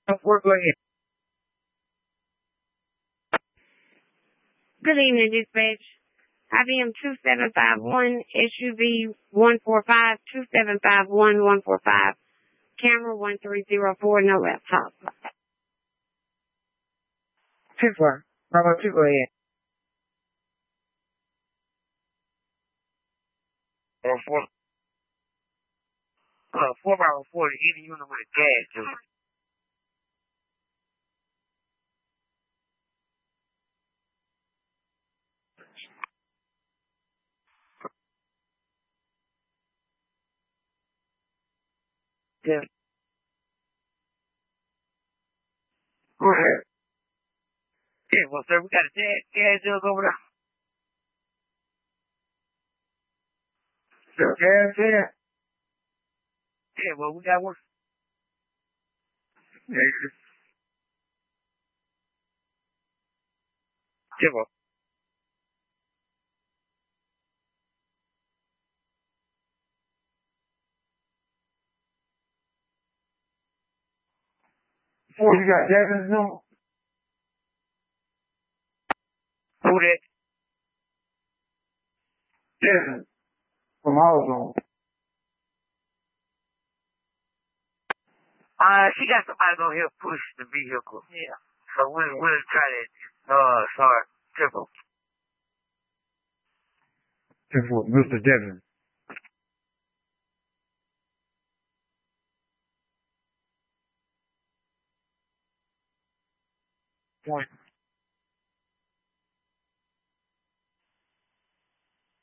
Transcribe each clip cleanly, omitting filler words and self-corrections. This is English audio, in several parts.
We're going in. Good evening, dispatch. IBM 2751, SUV 145, 2751, 145, camera 1304, no laptop. 2-4. Bravo 2, go ahead. 4 Bravo 4, any unit with a gas, just. Yeah. Go ahead. Yeah, well, sir, we got a gas jug over there. Sir, gas there? Yeah, well, we got one. Yeah, well. 4, you got Devin's number? Who that? Devin. From AutoZone. She got somebody gonna help push the vehicle. Yeah. So we'll try that. Sorry. Triple. Mr. Devin. Point.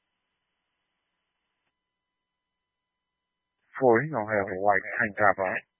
4, he gonna have a white tank top on.